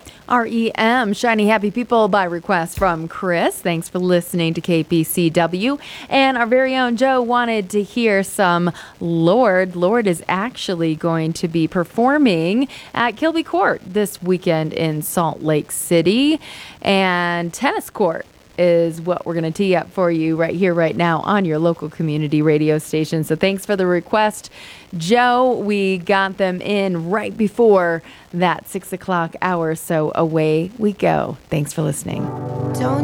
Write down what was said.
REM, Shiny Happy People by request from Chris. Thanks for listening to KPCW. And our very own Joe wanted to hear some Lorde. Lorde is actually going to be performing at Kilby Court this weekend in Salt Lake City. And Tennis Court is what we're going to tee up for you right here, right now on your local community radio station. So thanks for the request, Joe. We got them in right before that 6 o'clock hour. So away we go. Thanks for listening. Don't